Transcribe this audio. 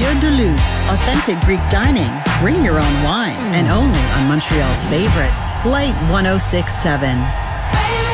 Bière de Luc, authentic Greek dining. Bring your own wine, and only on Montreal's favorites. Light 106.7.